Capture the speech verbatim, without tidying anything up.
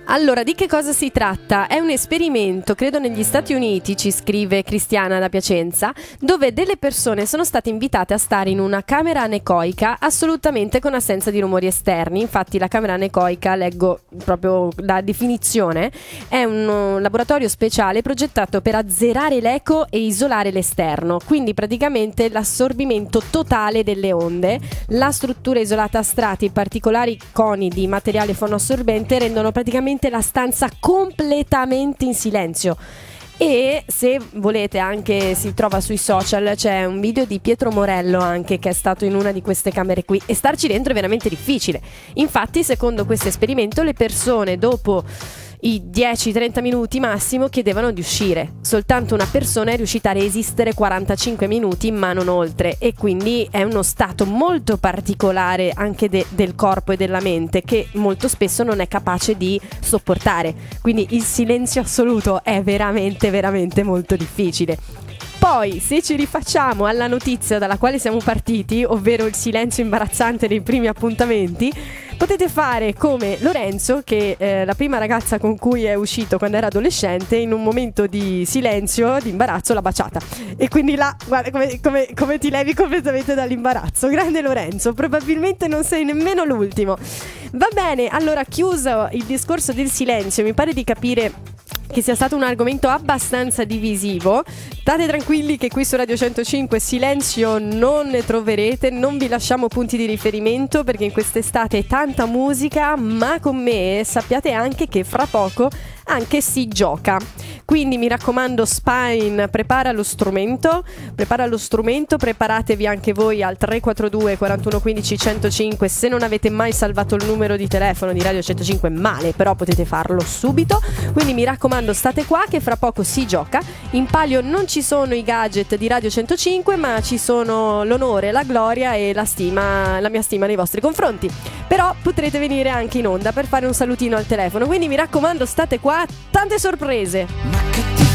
Allora, di che cosa si tratta? È un esperimento, credo negli Stati Uniti, ci scrive Cristiana da Piacenza, dove delle persone sono state invitate a stare in una camera anecoica assolutamente con assenza di rumori esterni. Infatti la camera anecoica, leggo proprio la definizione, è un laboratorio speciale progettato per azzerare l'eco e isolare l'esterno, quindi praticamente l'assorbimento totale delle onde. La struttura isolata a strati e particolari coni di materiale fonoassorbente rendono praticamente la stanza completamente in silenzio. E se volete anche si trova sui social, c'è un video di Pietro Morello anche, che è stato in una di queste camere qui, e starci dentro è veramente difficile. Infatti, secondo questo esperimento, le persone dopo i dieci trenta minuti massimo chiedevano di uscire. Soltanto una persona è riuscita a resistere quarantacinque minuti, ma non oltre, e quindi è uno stato molto particolare anche de- del corpo e della mente, che molto spesso non è capace di sopportare. Quindi il silenzio assoluto è veramente veramente molto difficile. Poi, se ci rifacciamo alla notizia dalla quale siamo partiti, ovvero il silenzio imbarazzante dei primi appuntamenti, potete fare come Lorenzo, che eh, la prima ragazza con cui è uscito quando era adolescente, in un momento di silenzio, di imbarazzo, l'ha baciata. E quindi là, guarda come, come, come ti levi completamente dall'imbarazzo. Grande Lorenzo, probabilmente non sei nemmeno l'ultimo. Va bene, allora, chiuso il discorso del silenzio, mi pare di capire che sia stato un argomento abbastanza divisivo. State tranquilli che qui su Radio centocinque silenzio non ne troverete, non vi lasciamo punti di riferimento, perché in quest'estate è tanta musica, ma con me sappiate anche che fra poco anche si gioca. Quindi mi raccomando, Spine, prepara lo strumento, prepara lo strumento, preparatevi anche voi al tre quattro due quarantuno quindici centocinque. Se non avete mai salvato il numero di telefono di Radio centocinque, male, però potete farlo subito. Quindi mi raccomando, state qua che fra poco si gioca. In palio non ci sono i gadget di Radio centocinque, ma ci sono l'onore, la gloria e la stima, la mia stima nei vostri confronti. Però potrete venire anche in onda per fare un salutino al telefono, quindi mi raccomando, state qua, tante sorprese. Ma che ti